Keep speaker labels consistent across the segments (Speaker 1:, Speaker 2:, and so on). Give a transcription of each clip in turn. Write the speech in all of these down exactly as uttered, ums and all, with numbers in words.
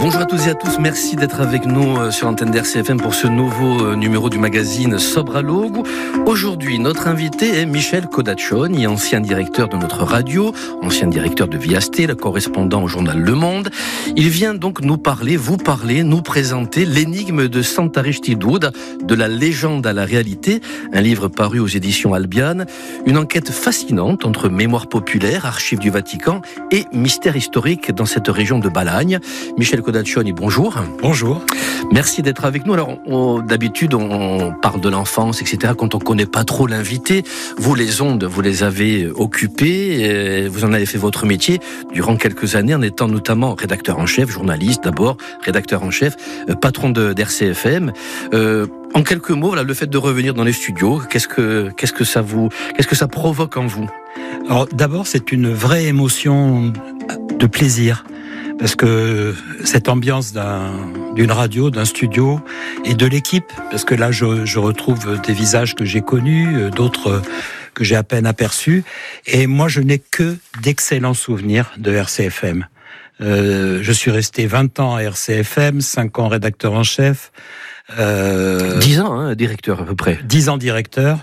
Speaker 1: Bonjour à tous et à tous, merci d'être avec nous sur l'antenne d'R C F M pour ce nouveau numéro du magazine Sobralogo. Aujourd'hui, notre invité est Michel Codaccioni, ancien directeur de notre radio, ancien directeur de Viasté, le correspondant au journal Le Monde. Il vient donc nous parler, vous parler, nous présenter l'énigme de Sant'Aristiduda, de la légende à la réalité, un livre paru aux éditions Albiane, une enquête fascinante entre mémoire populaire, archives du Vatican et mystère historique dans cette région de Balagne. Michel Codaccioni, bonjour.
Speaker 2: Bonjour.
Speaker 1: Merci d'être avec nous. Alors, on, d'habitude, on parle de l'enfance, et cetera, quand on ne connaît pas trop l'invité. Vous, les ondes, vous les avez occupées. Vous en avez fait votre métier durant quelques années, en étant notamment rédacteur en chef, journaliste d'abord, rédacteur en chef, patron de, d'R C F M. Euh, en quelques mots, là, le fait de revenir dans les studios, qu'est-ce que, qu'est-ce que ça vous, qu'est-ce que ça provoque en vous?
Speaker 2: Alors, d'abord, c'est une vraie émotion de plaisir. Parce que cette ambiance d'un, d'une radio, d'un studio et de l'équipe, parce que là je, je retrouve des visages que j'ai connus, d'autres que j'ai à peine aperçus, et moi je n'ai que d'excellents souvenirs de R C F M. Euh, je suis resté vingt ans à R C F M, cinq ans rédacteur en chef.
Speaker 1: Euh, dix ans, hein, directeur à peu près.
Speaker 2: dix ans directeur,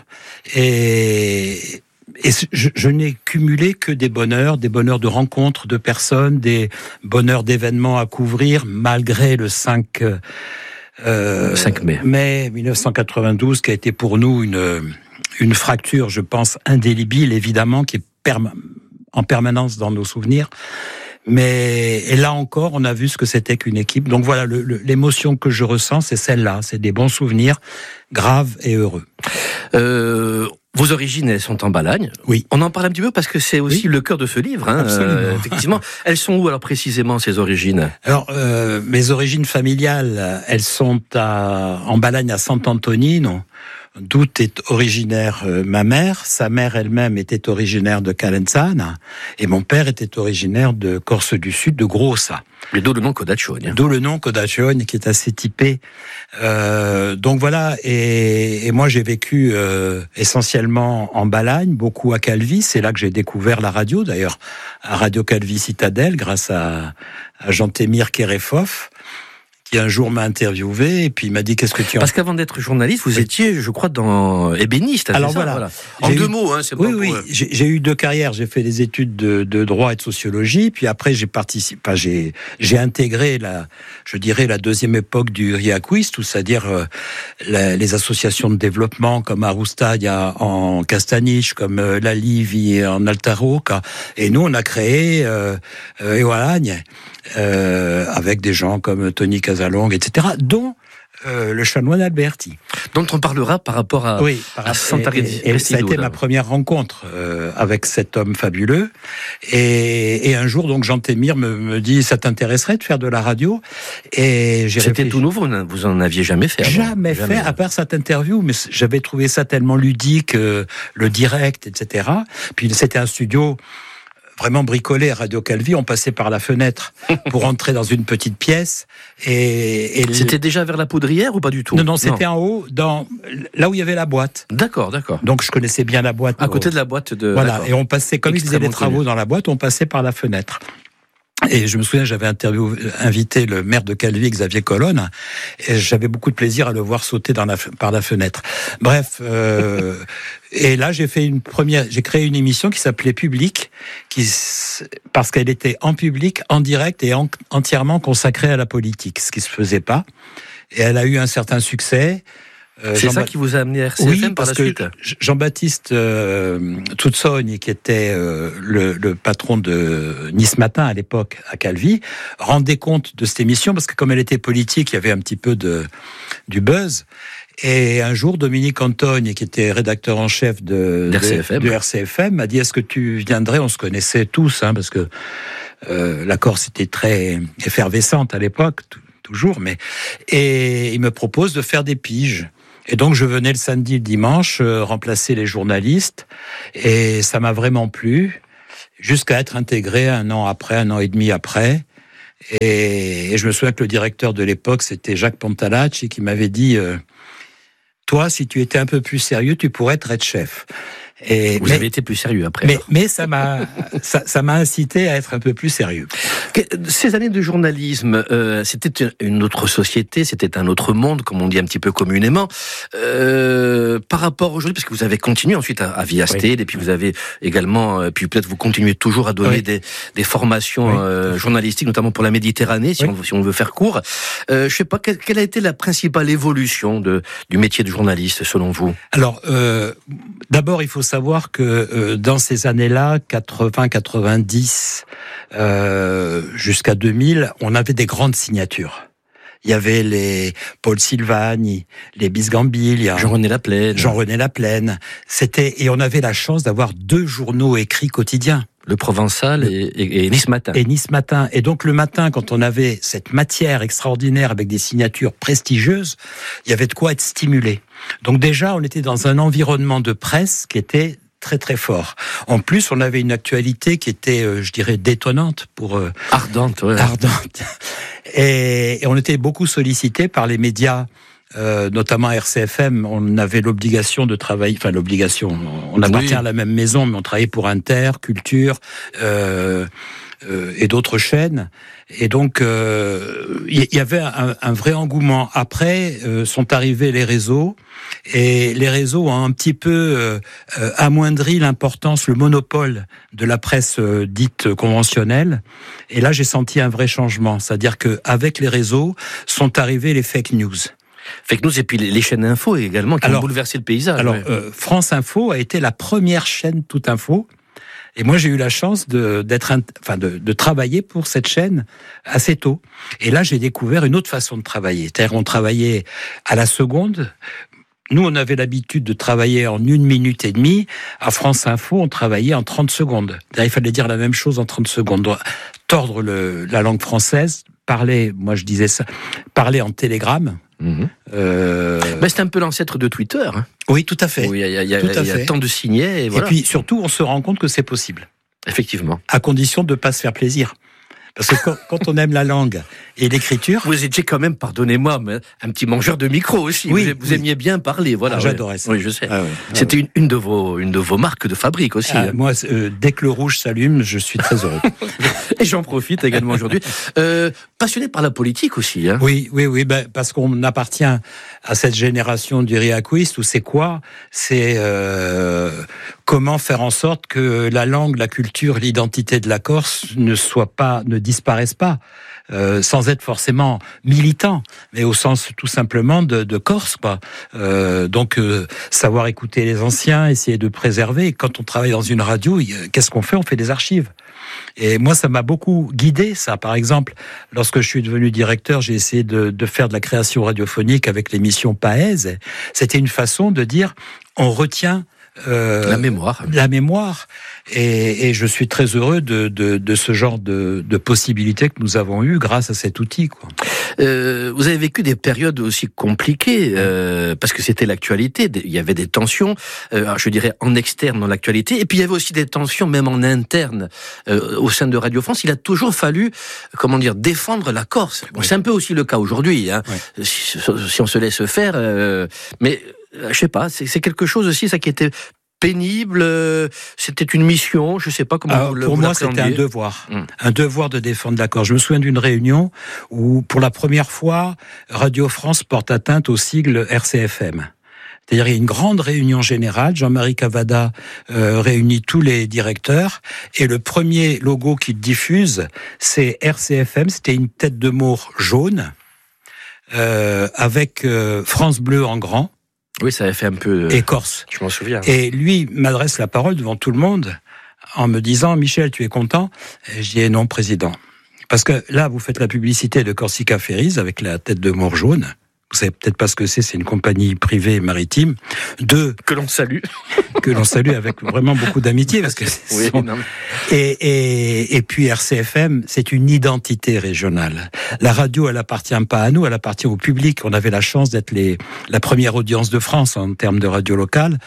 Speaker 2: et... Et je, je n'ai cumulé que des bonheurs, des bonheurs de rencontres, de personnes, des bonheurs d'événements à couvrir, malgré le cinq, euh,
Speaker 1: cinq mai.
Speaker 2: mai dix-neuf cent quatre-vingt-douze, qui a été pour nous une, une fracture, je pense, indélébile, évidemment, qui est perma- en permanence dans nos souvenirs. Mais et là encore, on a vu ce que c'était qu'une équipe. Donc voilà, le, le, l'émotion que je ressens, c'est celle-là. C'est des bons souvenirs, graves et heureux.
Speaker 1: Euh... Vos origines, elles sont en Balagne.
Speaker 2: Oui.
Speaker 1: On en parle un petit peu parce que c'est aussi
Speaker 2: oui.
Speaker 1: le cœur de ce livre. Hein.
Speaker 2: Absolument.
Speaker 1: Euh, effectivement. Elles sont où alors précisément ces origines?
Speaker 2: Alors, euh, mes origines familiales, elles sont à, en Balagne à Sant'Antonino, d'où est originaire euh, ma mère. Sa mère elle-même était originaire de Calenzana et mon père était originaire de Corse du Sud, de Grossa.
Speaker 1: Mais d'où le nom Codaccioni.
Speaker 2: D'où le nom Codaccioni qui est assez typé. Euh, donc voilà, et, et moi j'ai vécu euh, essentiellement en Balagne, beaucoup à Calvi. C'est là que j'ai découvert la radio, d'ailleurs, à Radio Calvi Citadelle, grâce à, à Jean-Témir Kerefov, qui un jour m'a interviewé et puis il m'a dit qu'est-ce que tu en...
Speaker 1: Parce qu'avant d'être journaliste, vous oui. étiez, je crois, dans ébéniste.
Speaker 2: Alors
Speaker 1: ça,
Speaker 2: voilà.
Speaker 1: voilà. En
Speaker 2: j'ai
Speaker 1: deux
Speaker 2: eu...
Speaker 1: mots, hein, c'est
Speaker 2: oui,
Speaker 1: pas
Speaker 2: oui.
Speaker 1: Pour...
Speaker 2: J'ai, j'ai eu deux carrières. J'ai fait des études de, de droit et de sociologie, puis après j'ai participé, enfin, j'ai, j'ai intégré la, je dirais la deuxième époque du Riaquist, c'est-à-dire euh, la, les associations de développement comme Arustaia en Castaniche, comme euh, la Livie en Altaroca, et nous on a créé euh, euh, Eolagne. Euh, avec des gens comme Tony Casalong, et cetera, dont euh, le chanoine Alberti.
Speaker 1: Dont on parlera par rapport à,
Speaker 2: oui, par
Speaker 1: à Sant'Aristiduda.
Speaker 2: Et, et ça a été ma première rencontre euh, avec cet homme fabuleux. Et, et un jour, donc, Jean-Témir me, me dit, ça t'intéresserait de faire de la radio? Et j'ai
Speaker 1: C'était
Speaker 2: réfléchi.
Speaker 1: tout nouveau, vous en aviez jamais fait avant.
Speaker 2: Jamais, jamais fait, à part cette interview, mais j'avais trouvé ça tellement ludique, euh, le direct, et cetera. Puis c'était un studio vraiment bricolé à Radio Calvi, on passait par la fenêtre pour entrer dans une petite pièce. Et, et
Speaker 1: c'était le... déjà vers la Poudrière ou pas du tout?
Speaker 2: Non, non, c'était non. en haut, dans là où il y avait la boîte.
Speaker 1: D'accord, d'accord.
Speaker 2: Donc je connaissais bien la boîte.
Speaker 1: À au... côté de la boîte de.
Speaker 2: Voilà,
Speaker 1: d'accord.
Speaker 2: et on passait, comme ils faisaient des travaux
Speaker 1: connu.
Speaker 2: dans la boîte, on passait par la fenêtre. Et je me souviens, j'avais interviewé, invité le maire de Calvi, Xavier Colonne, et j'avais beaucoup de plaisir à le voir sauter dans la, par la fenêtre. Bref, euh, et là j'ai fait une première, j'ai créé une émission qui s'appelait Public, qui, parce qu'elle était en public, en direct et en, entièrement consacrée à la politique, ce qui se faisait pas. Et elle a eu un certain succès.
Speaker 1: Euh, c'est Jean ça qui vous a amené à R C F M
Speaker 2: oui,
Speaker 1: par
Speaker 2: parce
Speaker 1: la
Speaker 2: que
Speaker 1: suite.
Speaker 2: Jean-Baptiste euh, Tuzoni, qui était euh, le, le patron de Nice Matin à l'époque à Calvi, rendait compte de cette émission parce que comme elle était politique, il y avait un petit peu de du buzz. Et un jour, Dominique Antogne, qui était rédacteur en chef de,
Speaker 1: R C F M.
Speaker 2: de, de R C F M, m'a dit: est-ce que tu viendrais? On se connaissait tous, hein, parce que euh, la Corse était très effervescente à l'époque, t- toujours. Mais et il me propose de faire des piges. Et donc, je venais le samedi, le dimanche, euh, remplacer les journalistes. Et ça m'a vraiment plu, jusqu'à être intégré un an après, un an et demi après. Et, et je me souviens que le directeur de l'époque, c'était Jacques Pantalacci, qui m'avait dit euh, « Toi, si tu étais un peu plus sérieux, tu pourrais être chef. »
Speaker 1: Et, Vous mais, avez été plus sérieux après.
Speaker 2: Mais, mais ça m'a, ça, ça m'a incité à être un peu plus sérieux.
Speaker 1: Ces années de journalisme, euh, c'était une autre société, c'était un autre monde, comme on dit un petit peu communément. Euh, par rapport aujourd'hui, parce que vous avez continué ensuite à, à Viasted, oui. et puis vous avez également, euh, puis peut-être vous continuez toujours à donner oui. des, des formations oui. euh, journalistiques, notamment pour la Méditerranée, si, oui. on, si on veut faire court. Euh, je sais pas, quelle, quelle a été la principale évolution de, du métier de journaliste, selon vous?
Speaker 2: Alors, euh, d'abord, il faut savoir que euh, dans ces années-là, quatre-vingts quatre-vingt-dix, euh, jusqu'à deux mille, on avait des grandes signatures. Il y avait les Paul Silvani, les Bisgambil,
Speaker 1: Jean-René Laplaine.
Speaker 2: Jean-René Laplaine. C'était, et on avait la chance d'avoir deux journaux écrits quotidiens.
Speaker 1: Le Provençal et, et, et Nice Matin.
Speaker 2: Et Nice Matin. Et donc le matin, quand on avait cette matière extraordinaire avec des signatures prestigieuses, il y avait de quoi être stimulé. Donc déjà, on était dans un environnement de presse qui était très très fort. En plus, on avait une actualité qui était, euh, je dirais, détonnante pour euh,
Speaker 1: ardente, ouais.
Speaker 2: ardente. Et, et on était beaucoup sollicité par les médias, euh, notamment R C F M. On avait l'obligation de travailler, enfin l'obligation. On appartient oui. à la même maison, mais on travaillait pour Inter, Culture. Euh, Euh, et d'autres chaînes, et donc il euh, y, y avait un, un vrai engouement. Après euh, sont arrivés les réseaux, et les réseaux ont un petit peu euh, euh, amoindri l'importance, le monopole de la presse euh, dite conventionnelle. Et là, j'ai senti un vrai changement, c'est-à-dire que avec les réseaux sont arrivés les fake news.
Speaker 1: Fake news et puis les chaînes info également qui alors, ont bouleversé le paysage.
Speaker 2: Alors
Speaker 1: ouais.
Speaker 2: euh, France Info a été la première chaîne tout info. Et moi, j'ai eu la chance de, d'être, enfin, de, de travailler pour cette chaîne assez tôt. Et là, j'ai découvert une autre façon de travailler. C'est-à-dire, on travaillait à la seconde. Nous, on avait l'habitude de travailler en une minute et demie. À France Info, on travaillait en trente secondes. C'est-à-dire, il fallait dire la même chose en trente secondes. Tordre le, la langue française, parler, moi je disais ça, parler en télégramme. Mmh.
Speaker 1: Euh... Ben, c'est un peu l'ancêtre de Twitter. Hein.
Speaker 2: Oui, tout à fait.
Speaker 1: Il oui, y, y, y, y, y a tant de signets. Et, voilà.
Speaker 2: Et puis surtout, on se rend compte que c'est possible.
Speaker 1: Effectivement.
Speaker 2: À condition de ne pas se faire plaisir. Parce que quand, quand on aime la langue et l'écriture...
Speaker 1: Vous étiez quand même, pardonnez-moi, mais un petit mangeur de micro aussi. Oui, vous, vous oui. aimiez bien parler. Voilà,
Speaker 2: ah, j'adorais ça.
Speaker 1: Oui, je sais.
Speaker 2: Ah, ouais.
Speaker 1: C'était ah, ouais. une, une, de vos, une de vos marques de fabrique aussi.
Speaker 2: Ah, moi, euh, dès que le rouge s'allume, je suis très heureux.
Speaker 1: Et j'en profite également aujourd'hui. Euh, passionné par la politique aussi. Hein.
Speaker 2: Oui, oui, oui, ben, parce qu'on appartient à cette génération du riaquiste, où c'est quoi ? C'est euh, comment faire en sorte que la langue, la culture, l'identité de la Corse ne soit pas, ne disparaissent pas. Euh, sans être forcément militant, mais au sens tout simplement de, de Corse, quoi. Euh, donc, euh, savoir écouter les anciens, essayer de préserver. Quand on travaille dans une radio, qu'est-ce qu'on fait ? On fait des archives. Et moi, ça m'a beaucoup guidé, ça. Par exemple, lorsque je suis devenu directeur, j'ai essayé de, de faire de la création radiophonique avec l'émission Paez. C'était une façon de dire, on retient
Speaker 1: Euh, la mémoire.
Speaker 2: La mémoire. Et, et je suis très heureux de, de, de ce genre de, de possibilités que nous avons eues grâce à cet outil, quoi.
Speaker 1: Euh, vous avez vécu des périodes aussi compliquées, euh, parce que c'était l'actualité. Il y avait des tensions, euh, je dirais en externe dans l'actualité, et puis il y avait aussi des tensions même en interne euh, au sein de Radio France. Il a toujours fallu, comment dire, défendre la Corse. Bon, oui. C'est un peu aussi le cas aujourd'hui, hein, oui. si, si on se laisse faire. Euh, mais je sais pas, c'est, c'est quelque chose aussi, ça qui était pénible, c'était une mission, je sais pas comment
Speaker 2: Alors,
Speaker 1: vous le
Speaker 2: Pour vous moi, c'était un devoir, mmh. un devoir de défendre la Corse. Je me souviens d'une réunion où, pour la première fois, Radio France porte atteinte au sigle R C F M. C'est-à-dire, il y a une grande réunion générale, Jean-Marie Cavada euh, réunit tous les directeurs, et le premier logo qu'il diffuse, c'est R C F M, c'était une tête de maure jaune, euh, avec euh, France Bleu en grand.
Speaker 1: Oui, ça avait fait un peu...
Speaker 2: Et Corse.
Speaker 1: Je m'en souviens.
Speaker 2: Et lui m'adresse la parole devant tout le monde en me disant « Michel, tu es content ?» Et je dis « Non, président. » Parce que là, vous faites la publicité de Corsica Ferries avec la tête de maure jaune. Vous savez peut-être pas ce que c'est, c'est une compagnie privée maritime. Deux,
Speaker 1: que l'on salue.
Speaker 2: Que l'on salue avec vraiment beaucoup d'amitié. Parce que
Speaker 1: oui,
Speaker 2: son...
Speaker 1: non.
Speaker 2: et, et, et puis R C F M, c'est une identité régionale. La radio, elle appartient pas à nous, elle appartient au public. On avait la chance d'être les, la première audience de France en termes de radio locale.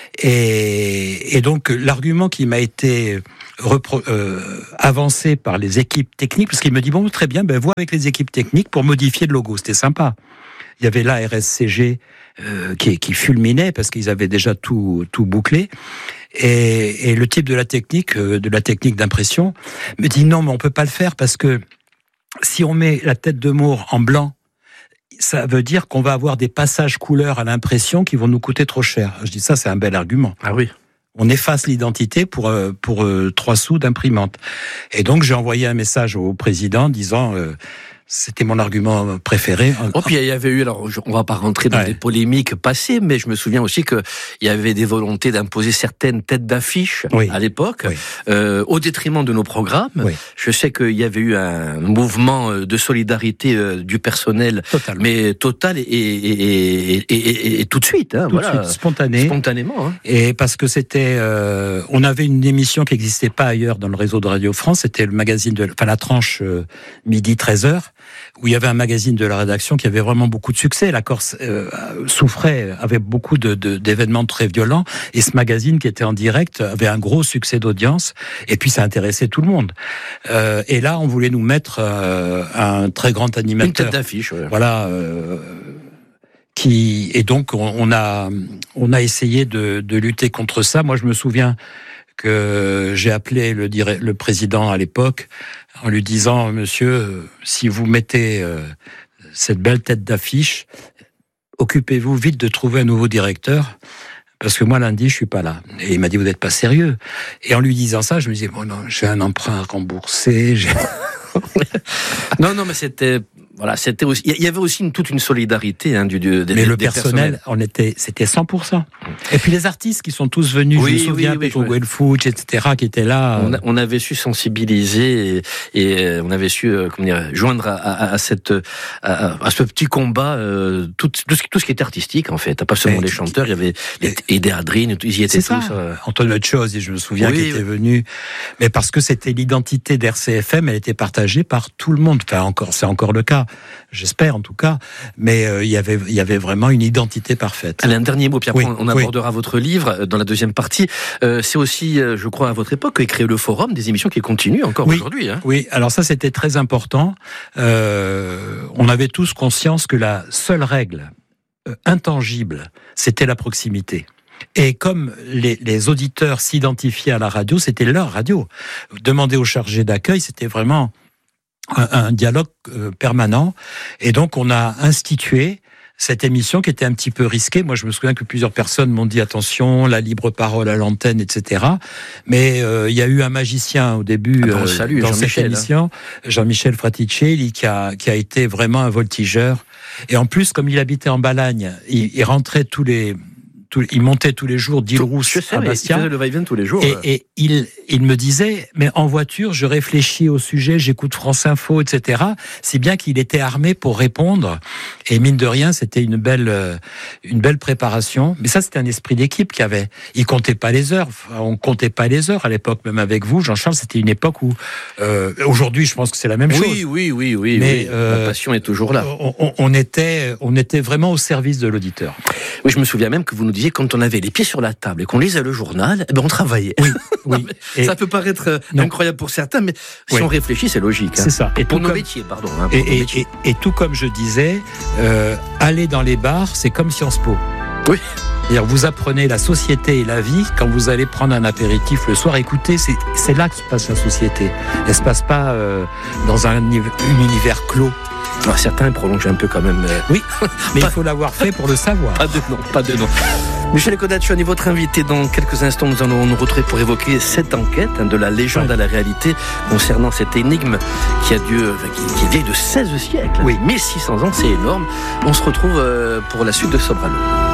Speaker 2: Et, et donc, l'argument qui m'a été repro, euh, avancé par les équipes techniques, parce qu'il me dit, bon, très bien, ben, vois avec les équipes techniques pour modifier le logo. C'était sympa. il y avait l'A R S C G euh, qui, qui fulminait parce qu'ils avaient déjà tout, tout bouclé. Et, et le type de la technique, euh, de la technique d'impression, me dit non, mais on peut pas le faire parce que si on met la tête de Maure en blanc, ça veut dire qu'on va avoir des passages couleurs à l'impression qui vont nous coûter trop cher. Je dis ça, c'est un bel argument.
Speaker 1: Ah oui.
Speaker 2: On efface l'identité pour euh, pour euh, trois sous d'imprimante. Et donc j'ai envoyé un message au président disant euh, c'était mon argument préféré.
Speaker 1: Oh, puis il y avait eu, alors on va pas rentrer dans ouais. des polémiques passées, mais je me souviens aussi qu'il y avait des volontés d'imposer certaines têtes d'affiche oui. à l'époque, oui. euh, au détriment de nos programmes. Oui. Je sais qu'il y avait eu un mouvement de solidarité euh, du personnel, Totalement. mais total et, et, et, et, et, et tout de suite. Hein,
Speaker 2: tout
Speaker 1: voilà.
Speaker 2: de suite, spontané.
Speaker 1: Spontanément. Hein.
Speaker 2: Et parce que c'était... Euh, on avait une émission qui n'existait pas ailleurs dans le réseau de Radio France, c'était le magazine de... Enfin, la tranche euh, midi treize heures, où il y avait un magazine de la rédaction qui avait vraiment beaucoup de succès. La Corse euh, souffrait, avait beaucoup de, de, d'événements très violents, et ce magazine qui était en direct avait un gros succès d'audience, et puis ça intéressait tout le monde. Euh, et là, on voulait nous mettre euh, un très grand animateur.
Speaker 1: Une tête d'affiche, ouais.
Speaker 2: Voilà. Euh, qui et donc on, on a on a essayé de, de lutter contre ça. Moi, je me souviens que j'ai appelé le, le président à l'époque en lui disant « Monsieur, si vous mettez euh, cette belle tête d'affiche, occupez-vous vite de trouver un nouveau directeur, parce que moi, lundi, je suis pas là. » Et il m'a dit « Vous n'êtes pas sérieux ?» Et en lui disant ça, je me disais « Bon, non, j'ai un emprunt à rembourser. »
Speaker 1: Non, non, mais c'était... Voilà, c'était aussi, il y avait aussi une, toute une solidarité hein, du, du des,
Speaker 2: mais le
Speaker 1: des
Speaker 2: personnel, on était, c'était cent pour cent. Et puis les artistes qui sont tous venus, oui, je me souviens, oui, oui, Pedro Fouch, et cetera, qui étaient là.
Speaker 1: On, a, on avait su sensibiliser et, et on avait su euh, comment dire, joindre à, à, à cette, à, à ce petit combat euh, tout, tout, ce, tout ce qui était artistique en fait. Pas seulement mais, les chanteurs, il y avait les Aidé Adrien, ils y étaient tous.
Speaker 2: Ça. Euh... Antoine Chose, je me souviens, oui, qui était oui. venu, mais parce que c'était l'identité d'R C F M, elle était partagée par tout le monde. Enfin, encore, c'est encore le cas. J'espère en tout cas, mais euh, il y avait il y avait vraiment une identité parfaite.
Speaker 1: Allez, un dernier mot, puis après oui, on abordera oui. votre livre dans la deuxième partie. Euh, c'est aussi, euh, je crois, à votre époque, qu'a créé le Forum, des émissions qui continuent encore
Speaker 2: oui,
Speaker 1: aujourd'hui. Hein.
Speaker 2: Oui, alors ça c'était très important. Euh, on avait tous conscience que la seule règle euh, intangible, c'était la proximité. Et comme les, les auditeurs s'identifiaient à la radio, c'était leur radio. Demander aux chargés d'accueil, c'était vraiment Un, un dialogue euh, permanent, et donc on a institué cette émission qui était un petit peu risquée. Moi, je me souviens que plusieurs personnes m'ont dit attention, la libre parole à l'antenne, et cetera. Mais euh, il y a eu un magicien au début
Speaker 1: ah bon, salut,
Speaker 2: euh, dans cette émission, hein. Jean-Michel Fraticelli, qui a qui a été vraiment un voltigeur. Et en plus, comme il habitait en Balagne, il, il rentrait tous les il montait tous les jours d'Île-Rousse à Bastia.
Speaker 1: Il faisait le va-et-vient tous les jours.
Speaker 2: Et, et il, il me disait, mais en voiture, je réfléchis au sujet, j'écoute France Info, et cetera. Si bien qu'il était armé pour répondre. Et mine de rien, c'était une belle, une belle préparation. Mais ça, c'était un esprit d'équipe qu'il y avait. Il comptait pas les heures. Enfin, on comptait pas les heures à l'époque, même avec vous, Jean-Charles. C'était une époque où, euh, aujourd'hui, je pense que c'est la même
Speaker 1: oui,
Speaker 2: chose.
Speaker 1: Oui, oui, oui, oui.
Speaker 2: Mais
Speaker 1: euh, la passion est toujours là.
Speaker 2: On, on, on était, on était vraiment au service de l'auditeur.
Speaker 1: Oui, je me souviens même que vous nous disiez quand on avait les pieds sur la table et qu'on lisait le journal, eh ben on travaillait.
Speaker 2: Oui, oui.
Speaker 1: Et ça peut paraître non. incroyable pour certains, mais si oui. on réfléchit, c'est logique. Hein.
Speaker 2: C'est ça.
Speaker 1: Et pour nos comme... métiers, pardon. Hein,
Speaker 2: pour et, et, métiers. Et, et tout comme je disais, euh, aller dans les bars, c'est comme Sciences Po.
Speaker 1: Oui.
Speaker 2: C'est-à-dire, vous apprenez la société et la vie quand vous allez prendre un apéritif le soir. Écoutez, c'est, c'est là que se passe la société. Elle ne se passe pas euh, dans un, un univers clos.
Speaker 1: Alors, certains prolongent un peu quand même. Mais...
Speaker 2: Oui, mais pas... il faut l'avoir fait pour le savoir.
Speaker 1: Pas de nom, pas de nom. Michel Kodachon est votre invité. Dans quelques instants, nous allons nous retrouver pour évoquer cette enquête hein, de la légende ouais. à la réalité concernant cette énigme qui a dû, qui, qui est vieille de seize siècles.
Speaker 2: Oui.
Speaker 1: mille six cents ans, c'est énorme. On se retrouve euh, pour la suite de Sobralo.